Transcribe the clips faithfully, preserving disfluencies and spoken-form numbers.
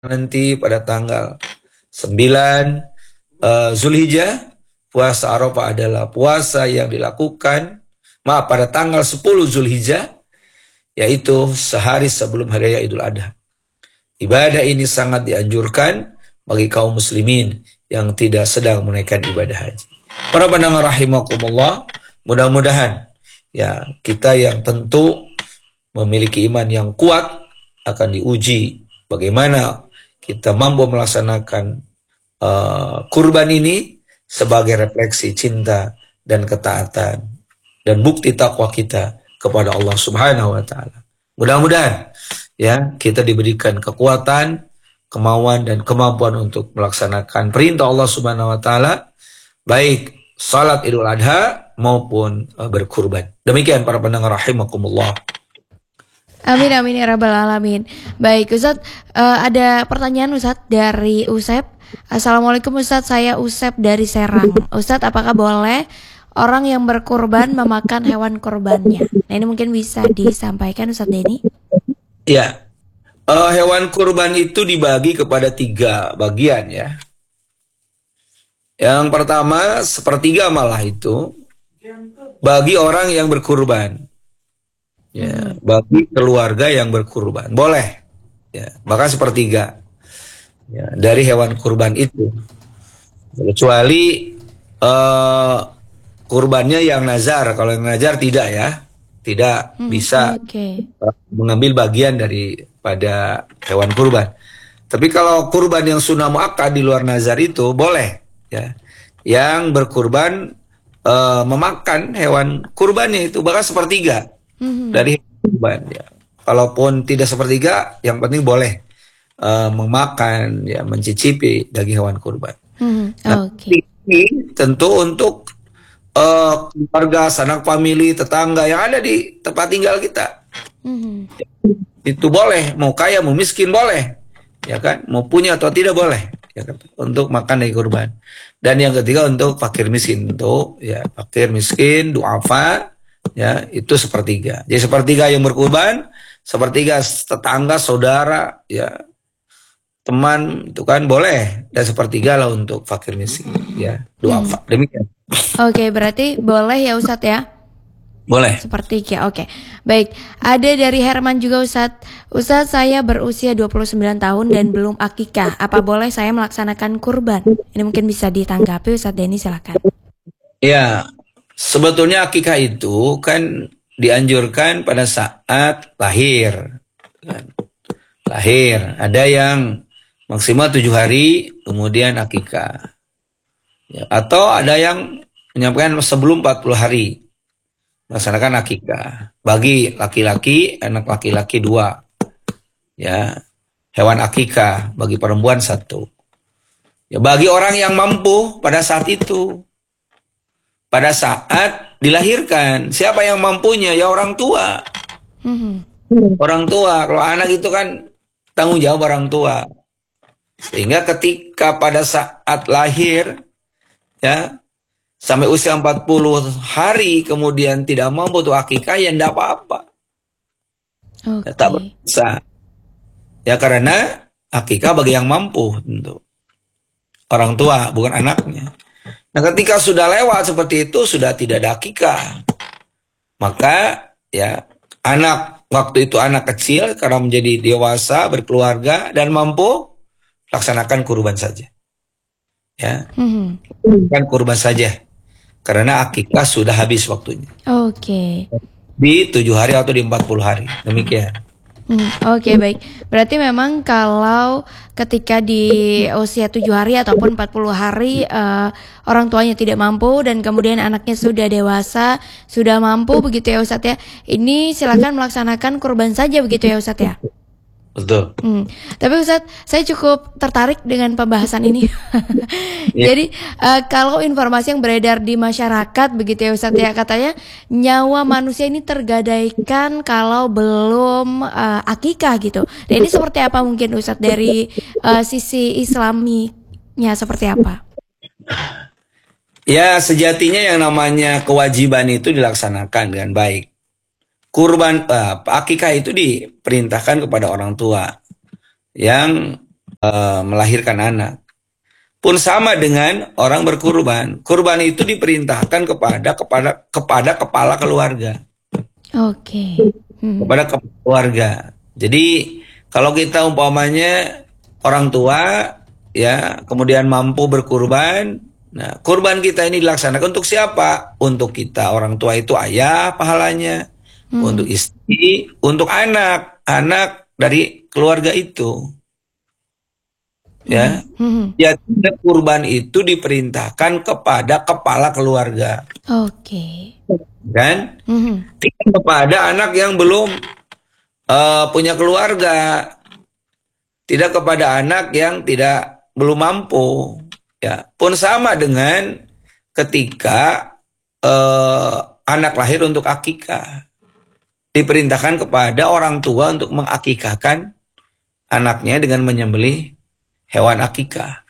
nanti pada tanggal sembilan uh, Zulhijjah. Puasa Arafah adalah puasa yang dilakukan maaf pada tanggal sepuluh Zulhijjah, yaitu sehari sebelum Hari Raya Idul Adha. Ibadah ini sangat dianjurkan bagi kaum muslimin yang tidak sedang menunaikan ibadah haji. Para pendengar rahimakumullah, mudah-mudahan ya kita yang tentu memiliki iman yang kuat akan diuji bagaimana kita mampu melaksanakan uh, kurban ini sebagai refleksi cinta dan ketaatan dan bukti takwa kita kepada Allah Subhanahu wa taala. Mudah-mudahan ya kita diberikan kekuatan, kemauan dan kemampuan untuk melaksanakan perintah Allah Subhanahu wa taala, baik salat Idul Adha maupun uh, berkurban. Demikian para pendengar rahimakumullah. Amin amin ya rabbal alamin. Baik Ustadz, uh, ada pertanyaan Ustadz dari Usep. Assalamualaikum Ustadz, saya Usep dari Serang. Ustadz, apakah boleh orang yang berkurban memakan hewan kurbannya? Nah ini mungkin bisa disampaikan Ustadz Denny. Ya, uh, hewan kurban itu dibagi kepada tiga bagian ya. Yang pertama sepertiga malah itu bagi orang yang berkurban. Ya, bagi keluarga yang berkurban boleh. Ya, bahkan sepertiga. Ya, dari hewan kurban itu, kecuali uh, kurbannya yang nazar. Kalau yang nazar tidak ya, tidak hmm, bisa okay. uh, mengambil bagian daripada hewan kurban. Tapi kalau kurban yang sunnah muakkad di luar nazar itu boleh ya. Yang berkurban uh, memakan hewan kurbannya itu bahkan sepertiga hmm. dari hewan kurban ya. Kalaupun tidak sepertiga, yang penting boleh Uh, memakan, ya mencicipi daging hewan kurban. Hmm, nah, okay. Ini tentu untuk uh, keluarga, sanak famili, tetangga yang ada di tempat tinggal kita. Hmm. Itu boleh, mau kaya, mau miskin boleh, ya kan? Mau punya atau tidak boleh, ya kan? Untuk makan daging kurban. Dan yang ketiga untuk fakir miskin, untuk ya fakir miskin, duafa, ya itu sepertiga. Jadi sepertiga yang berkurban, sepertiga tetangga, saudara, ya. Teman itu kan boleh, dan sepertiga lah untuk fakir miskin ya dua hmm. demikian. Oke, okay, berarti boleh ya Ustadz ya? Boleh. Sepertiga, oke. Okay. Baik, ada dari Herman juga Ustadz. Ustadz, saya berusia dua puluh sembilan tahun dan belum akikah. Apa boleh saya melaksanakan kurban? Ini mungkin bisa ditanggapi Ustadz Denny, silakan. Ya, sebetulnya akikah itu kan dianjurkan pada saat lahir. Lahir, ada yang maksimal tujuh hari, kemudian akikah. Ya, atau ada yang menyampaikan sebelum empat puluh hari, melaksanakan akikah. Bagi laki-laki, anak laki-laki dua. Ya, hewan akikah, bagi perempuan satu. Ya, bagi orang yang mampu pada saat itu. Pada saat dilahirkan, siapa yang mampunya? Ya orang tua. Hmm. Orang tua, kalau anak itu kan tanggung jawab orang tua. Sehingga ketika pada saat lahir ya sampai usia empat puluh hari kemudian tidak mampu untuk akikah, ya tidak apa-apa. Okay. Ya, tak bisa. Ya karena akikah bagi yang mampu tentu. Orang tua bukan anaknya. Nah, ketika sudah lewat seperti itu sudah tidak ada akikah. Maka ya anak waktu itu anak kecil karena menjadi dewasa, berkeluarga dan mampu, laksanakan kurban saja. Ya. Mm-hmm. Kan kurban saja. Karena akikah sudah habis waktunya. Oke. Okay. Di tujuh hari atau di empat puluh hari. Demikian. Hmm, Oke okay, baik. Berarti memang kalau ketika di usia tujuh hari ataupun empat puluh hari uh, orang tuanya tidak mampu dan kemudian anaknya sudah dewasa, sudah mampu begitu ya Ustadz ya. Ini silakan melaksanakan kurban saja begitu ya Ustadz ya. Betul. Hmm. Tapi Ustadz, saya cukup tertarik dengan pembahasan ini. Yeah. Jadi uh, kalau informasi yang beredar di masyarakat begitu ya Ustadz ya, katanya nyawa manusia ini tergadaikan kalau belum uh, akikah gitu. Dan ini seperti apa mungkin Ustadz dari uh, sisi Islaminya seperti apa? Ya sejatinya yang namanya kewajiban itu dilaksanakan dengan baik. Kurban, uh, akikah itu diperintahkan kepada orang tua yang uh, melahirkan anak. Pun sama dengan orang berkurban. Kurban itu diperintahkan kepada kepada kepada kepala keluarga. Oke. Hmm. Kepada kepala keluarga. Jadi kalau kita umpamanya orang tua ya, kemudian mampu berkurban, nah kurban kita ini dilaksanakan untuk siapa? Untuk kita. Orang tua itu ayah pahalanya, hmm. untuk istri, untuk anak, anak dari keluarga itu. Ya, hmm. ya kurban itu diperintahkan kepada kepala keluarga. Oke. Kan? hmm. Tidak kepada anak yang belum uh, punya keluarga, tidak kepada anak yang tidak belum mampu. Ya, pun sama dengan ketika uh, anak lahir untuk akikah, diperintahkan kepada orang tua untuk mengakikahkan anaknya dengan menyembelih hewan akikah.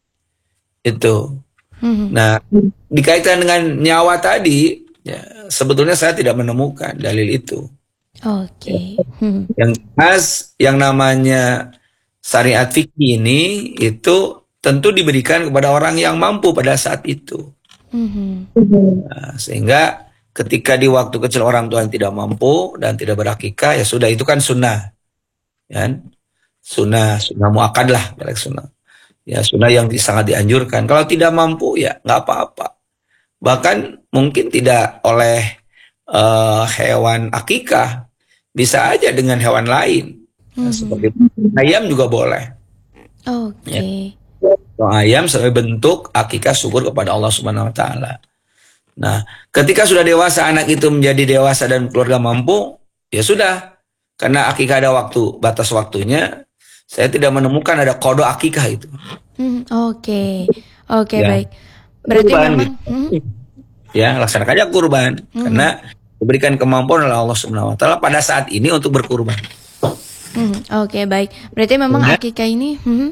Itu. Hmm. Nah, dikaitkan dengan nyawa tadi, ya, sebetulnya saya tidak menemukan dalil itu. Oke. Hmm. Yang jelas, yang namanya syariat fikih ini itu tentu diberikan kepada orang yang mampu pada saat itu. Hmm. Nah, sehingga ketika di waktu kecil orang tua yang tidak mampu dan tidak berakikah, ya sudah, itu kan sunnah. Kan? Sunnah, sunnah muakkad lah, sunnah. Ya, sunnah yang sangat dianjurkan. Kalau tidak mampu, ya nggak apa-apa. Bahkan mungkin tidak oleh uh, hewan akikah, bisa aja dengan hewan lain. Hmm. Nah, seperti ayam juga boleh. Oke. Ya. Ayam sebagai bentuk akikah syukur kepada Allah Subhanahu Wa Taala. Nah, ketika sudah dewasa, anak itu menjadi dewasa dan keluarga mampu, ya sudah. Karena akikah ada waktu, batas waktunya. Saya tidak menemukan ada kodok akikah itu. Hmm, Oke, oke Ya. baik. Berarti Kurban, memang, gitu. hmm, Ya, laksanakan aja kurban. Hmm. Karena diberikan kemampuan oleh Allah Subhanahu Wa Taala pada saat ini untuk berkurban. hmm, oke baik. Berarti memang Ya. akikah ini, hmm,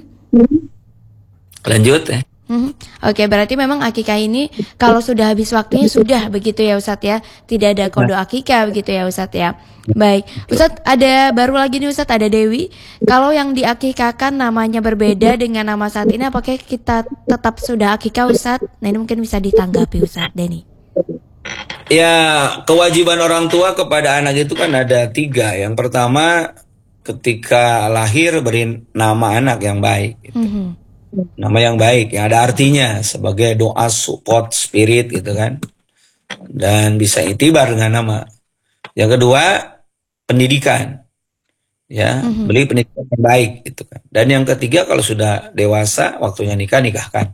Lanjut ya. hmm, oke berarti memang akikah ini kalau sudah habis waktunya sudah begitu ya Ustadz ya. Tidak ada kode akikah begitu ya Ustadz ya. Baik, Ustadz ada baru lagi nih Ustadz, ada Dewi. Kalau yang diakikahkan namanya berbeda dengan nama saat ini, apakah kita tetap sudah akikah Ustadz? Nah ini mungkin bisa ditanggapi Ustadz Denny. Ya, kewajiban orang tua kepada anak itu kan ada tiga. Yang pertama, ketika lahir beri nama anak yang baik. Gitu. Hmm. Nama yang baik, yang ada artinya sebagai doa support spirit gitu kan. Dan bisa itibar dengan nama. Yang kedua, pendidikan. Ya, Mhm. beli pendidikan yang baik gitu kan. Dan yang ketiga, kalau sudah dewasa, waktunya nikah, nikahkan.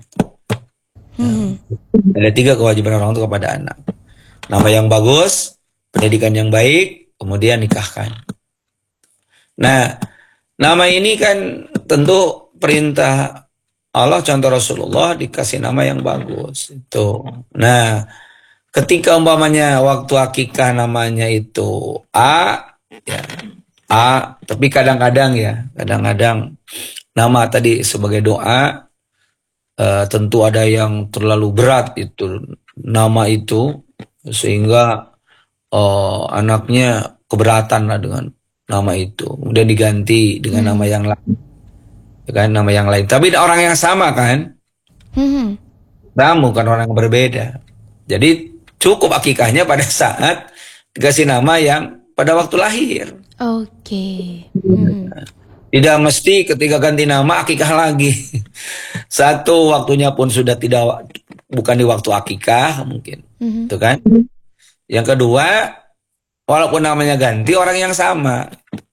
Hmm. Ada tiga kewajiban orang tua kepada anak. Nama yang bagus, pendidikan yang baik, kemudian nikahkan. Nah, nama ini kan tentu perintah Allah, contoh Rasulullah dikasih nama yang bagus itu. Nah, ketika umpamanya waktu akikah namanya itu A, ya A, tapi kadang-kadang ya, kadang-kadang nama tadi sebagai doa, eh, tentu ada yang terlalu berat itu nama itu, sehingga eh, anaknya keberatan lah dengan nama itu, kemudian diganti dengan Hmm. nama yang lain, ya kan, nama yang lain. Tapi orang yang sama kan, Hmm. namun kan orang yang berbeda. Jadi cukup akikahnya pada saat dikasih nama yang pada waktu lahir. Oke. Hmm. Tidak mesti ketika ganti nama akikah lagi. Satu, waktunya pun sudah tidak, bukan di waktu akikah mungkin, Mhm. itu kan. Yang kedua, walaupun namanya ganti, orang yang sama.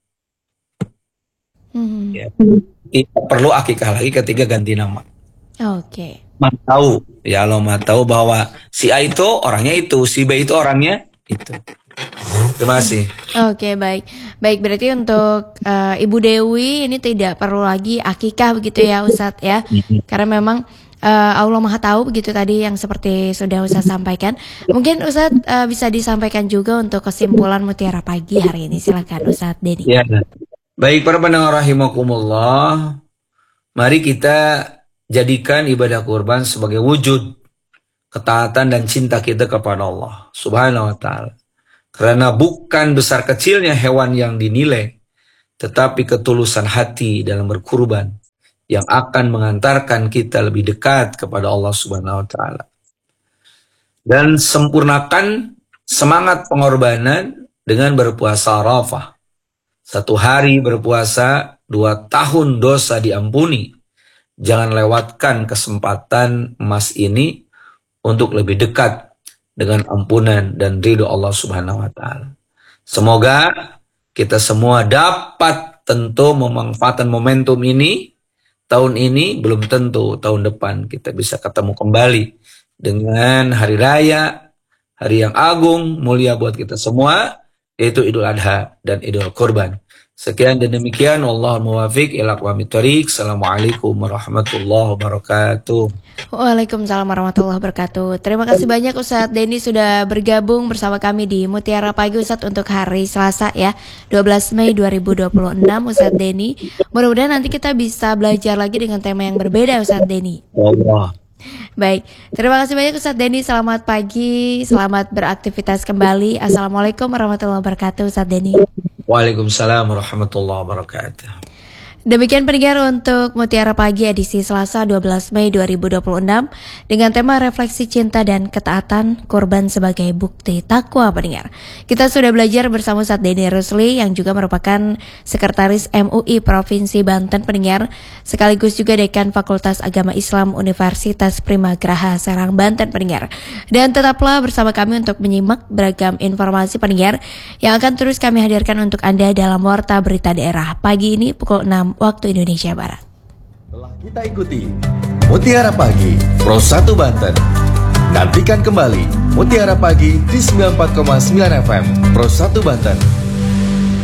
Mhm. Ya. Tidak perlu akikah lagi ketika ganti nama. Oke. Mau tahu, ya Allah mau tahu bahwa si A itu orangnya itu, si B itu orangnya itu. Terima kasih. Oke, baik. Baik, berarti untuk eh, Ibu Dewi ini tidak perlu lagi akikah begitu ya Ustadz ya. Karena memang eh, Allah Maha tahu begitu tadi yang seperti sudah Ustadz sampaikan. Mungkin Ustadz eh, bisa disampaikan juga untuk kesimpulan Mutiara Pagi hari ini. Silakan Ustadz Denny. Ya. Baik para pendengar rahimakumullah, mari kita jadikan ibadah kurban sebagai wujud ketaatan dan cinta kita kepada Allah Subhanahu wa taala. Karena bukan besar kecilnya hewan yang dinilai, tetapi ketulusan hati dalam berkurban. yang akan mengantarkan kita lebih dekat kepada Allah Subhanahu wa taala. Dan sempurnakan semangat pengorbanan dengan berpuasa Arafah. Satu hari berpuasa, dua tahun dosa diampuni. Jangan lewatkan kesempatan emas ini untuk lebih dekat dengan ampunan dan ridho Allah Subhanahu wa taala. Semoga kita semua dapat tentu memanfaatkan momentum ini. Tahun ini belum tentu tahun depan kita bisa ketemu kembali dengan hari raya, hari yang agung, mulia buat kita semua, yaitu Idul Adha dan Idul Kurban. Sekian dan demikian, wallahul muwaffiq ila aqwamit thoriq. Assalamualaikum warahmatullahi wabarakatuh. Waalaikumsalam warahmatullahi wabarakatuh. Terima kasih banyak Ustadz Denny sudah bergabung bersama kami di Mutiara Pagi Ustadz untuk hari Selasa ya, dua belas Mei dua ribu dua puluh enam Ustadz Denny. Mudah-mudahan nanti kita bisa belajar lagi dengan tema yang berbeda Ustadz Denny. Allah. Baik, terima kasih banyak Ustadz Denny. Selamat pagi, selamat beraktivitas kembali. Assalamualaikum warahmatullahi wabarakatuh Ustadz Denny. Waalaikumsalam warahmatullahi wabarakatuh. Demikian pendengar untuk Mutiara Pagi edisi Selasa dua belas Mei dua ribu dua puluh enam dengan tema refleksi cinta dan ketaatan korban sebagai bukti takwa pendengar. Kita sudah belajar bersama Ustadz Denny Rusli yang juga merupakan Sekretaris M U I Provinsi Banten pendengar, sekaligus juga Dekan Fakultas Agama Islam Universitas Primagraha Serang Banten pendengar. Dan tetaplah bersama kami untuk menyimak beragam informasi pendengar yang akan terus kami hadirkan untuk Anda dalam Warta Berita Daerah pagi ini pukul enam waktu Indonesia Barat. Telah kita ikuti Mutiara Pagi Pro satu Banten. Nantikan kembali Mutiara Pagi di sembilan puluh empat koma sembilan F M Pro satu Banten.